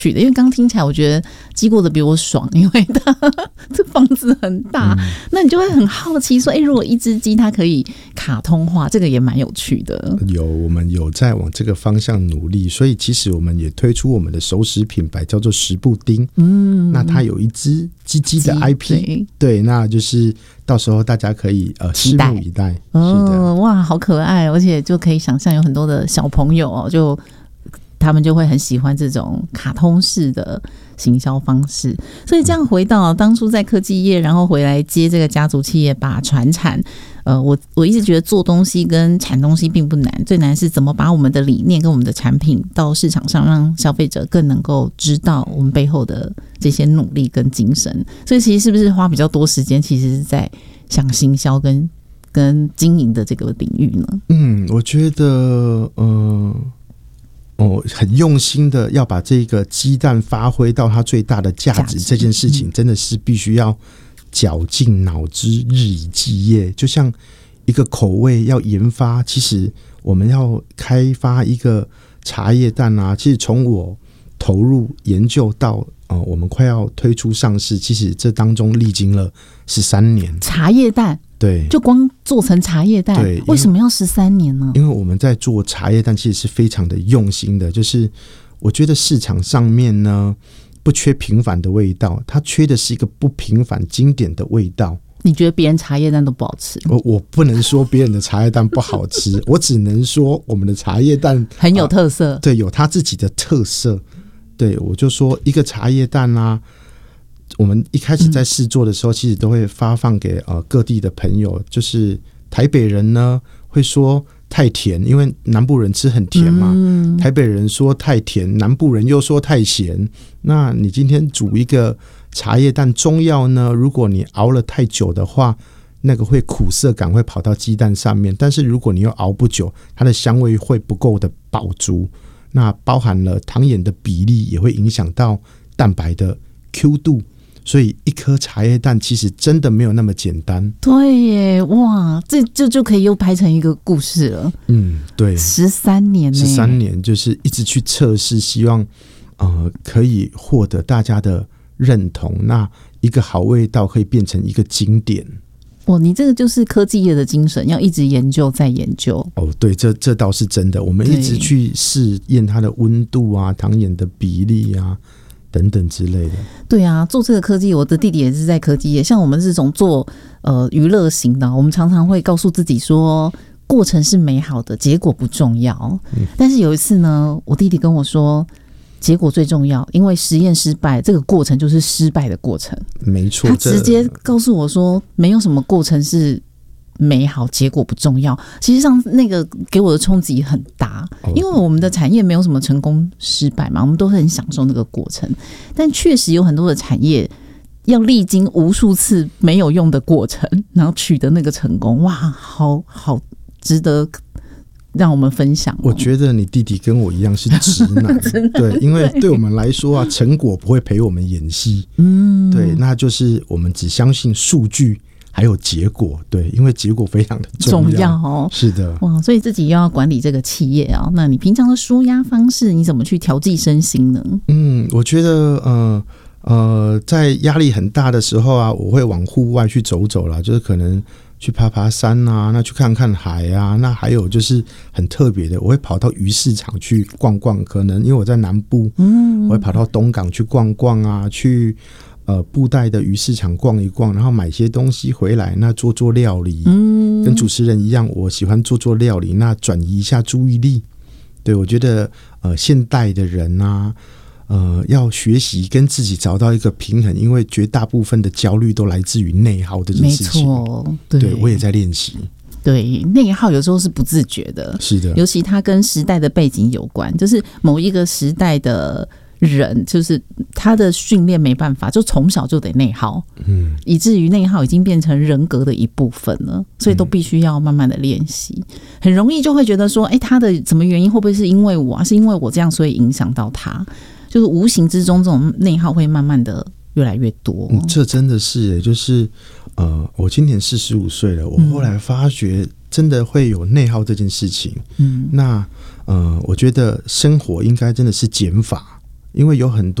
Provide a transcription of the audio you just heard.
的，因为刚听起来我觉得鸡过得比我爽，因为它这房子很大，那你就会很好奇说，如果一只鸡它可以卡通化，这个也蛮有趣的。 我们有在往这个方向努力，所以其实我们也推出我们的熟食品牌叫做食布丁。那它有一只鸡鸡的 IP， 对，那就是到时候大家可以拭目以待。是的， 哇，好可爱，而且就可以想象有很多的小朋友就他们就会很喜欢这种卡通式的行销方式。所以这样回到当初在科技业，然后回来接这个家族企业把传产，我一直觉得做东西跟产东西并不难，最难是怎么把我们的理念跟我们的产品到市场上，让消费者更能够知道我们背后的这些努力跟精神。所以其实是不是花比较多时间，其实是在想行销跟经营的这个领域呢？ 我觉得很用心的要把这个鸡蛋发挥到它最大的价值，这件事情真的是必须要绞尽脑汁，日以继夜。就像一个口味要研发，其实我们要开发一个茶叶蛋啊，其实从我投入研究到我们快要推出上市，其实这当中历经了13年。 茶叶蛋，对，就光做成茶叶蛋，对，为什么要13年呢？ 因为我们在做茶叶蛋其实是非常的用心的，就是我觉得市场上面呢不缺平凡的味道，它缺的是一个不平凡经典的味道。 你觉得别人茶叶蛋都不好吃？ 我不能说别人的茶叶蛋不好吃我只能说我们的茶叶蛋很有特色， 对，有它自己的特色。对，我就说一个茶叶蛋啊，我们一开始在试做的时候，其实都会发放给各地的朋友。就是台北人呢会说太甜，因为南部人吃很甜嘛，台北人说太甜，南部人又说太咸。那你今天煮一个茶叶蛋中药呢，如果你熬了太久的话，那个会苦涩感会跑到鸡蛋上面，但是如果你又熬不久，它的香味会不够的饱足。那包含了糖盐的比例也会影响到蛋白的 Q 度，所以一颗茶叶蛋其实真的没有那么简单。 对耶，哇，这就可以又拍成一个故事了。 对 ，13年耶 ，13年就是一直去测试，希望可以获得大家的认同，那一个好味道可以变成一个经典。 你这个就是科技业的精神，要一直研究再研究。 对，这倒是真的，我们一直去试验它的温度啊、糖盐的比例啊等等之类的。 对啊，做这个科技，我的弟弟也是在科技业，像我们这种做娱乐型的，我们常常会告诉自己说过程是美好的，结果不重要。但是有一次呢，我弟弟跟我说结果最重要，因为实验失败，这个过程就是失败的过程。 没错， 他直接告诉我说没有什么过程是美好，结果不重要。其实上那个给我的冲击很大，因为我们的产业没有什么成功失败嘛，我们都很享受那个过程。但确实有很多的产业要历经无数次没有用的过程，然后取得那个成功，哇，好值得让我们分享。 我觉得你弟弟跟我一样是直男对，因为对我们来说啊，成果不会陪我们演戏。对，那就是我们只相信数据还有结果。对，因为结果非常的重要。是的， 哇，所以自己又要管理这个企业啊，那你平常的抒压方式，你怎么去调剂身心呢？ 我觉得在压力很大的时候啊，我会往户外去走走啦，就是可能去爬爬山啊，那去看看海啊，那还有就是很特别的，我会跑到鱼市场去逛逛，可能因为我在南部，我会跑到东港去逛逛啊，去布袋的鱼市场逛一逛，然后买些东西回来，那做料理，跟主持人一样，我喜欢做料理，那转移一下注意力。对，我觉得现代的人啊，要学习跟自己找到一个平衡，因为绝大部分的焦虑都来自于内耗这件事情。没错，对，我也在练习。 对，内耗有时候是不自觉的， 是的， 尤其它跟时代的背景有关，就是某一个时代的人，就是他的训练没办法，就从小就得内耗，以至于内耗已经变成人格的一部分了，所以都必须要慢慢的练习。很容易就会觉得说，他的什么原因会不会是因为我啊？是因为我这样所以影响到他？就是无形之中，这种内耗会慢慢的越来越多。 这真的是就是我今年45岁了，我后来发觉真的会有内耗这件事情。那我觉得生活应该真的是减法， 因为有很多